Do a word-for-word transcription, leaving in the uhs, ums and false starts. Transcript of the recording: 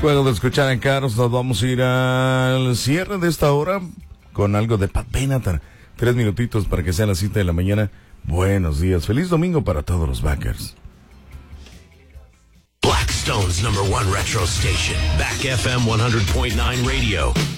Luego de escuchar a Carlos, nos vamos a ir al cierre de esta hora con algo de Pat Benatar. Tres minutitos para que sea las siete de la mañana. Buenos días. Feliz domingo para todos los backers. Blackstone's number one retro station, Back F M one hundred point nine Radio.